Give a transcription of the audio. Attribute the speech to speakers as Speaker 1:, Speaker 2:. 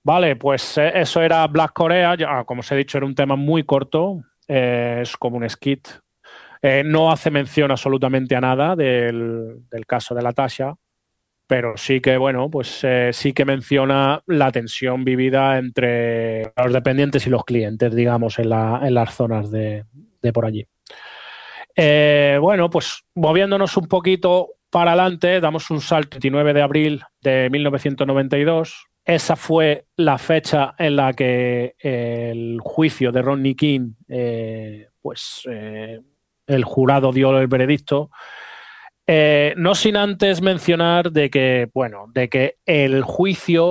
Speaker 1: Vale, pues eso era Black Korea. Ya, como os he dicho, era un tema muy corto. Es como un skit. No hace mención absolutamente a nada del caso de Natasha, pero sí que, bueno, pues sí que menciona la tensión vivida entre los dependientes y los clientes, digamos, en las zonas de por allí. Bueno, pues moviéndonos un poquito para adelante, damos un salto 29 de abril de 1992. Esa fue la fecha en la que el juicio de Rodney King, el jurado dio el veredicto. No sin antes mencionar de que, bueno, de que el juicio